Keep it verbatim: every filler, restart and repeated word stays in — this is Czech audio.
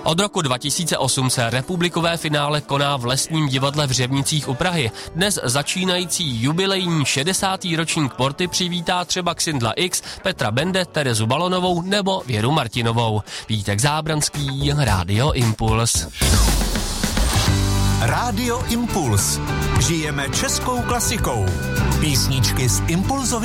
Od roku dva tisíce osm se republikové finále koná v Lesním divadle v Řevnicích u Prahy. Dnes začínající jubilejní šedesátý ročník Porty přivítá třeba Xindla X, Petra Bende, Terezu Balonovou nebo Věru Martinovou. Vítek Zábranský, Rádio Impuls. Rádio Impuls. Žijeme českou klasikou. Písničky z Impulzovy